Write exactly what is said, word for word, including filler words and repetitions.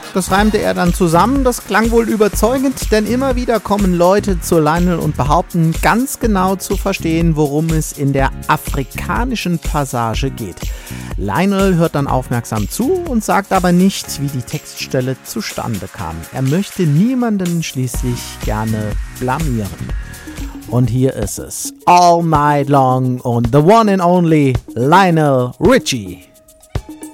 Das reimte er dann zusammen, das klang wohl überzeugend, denn immer wieder kommen Leute zu Lionel und behaupten, ganz genau zu verstehen, worum es in der afrikanischen Passage geht. Lionel hört dann aufmerksam zu und sagt aber nicht, wie die Textstelle zustande kam. Er möchte niemanden schließlich gerne blamieren. Und hier ist es. All Night Long und the one and only Lionel Richie.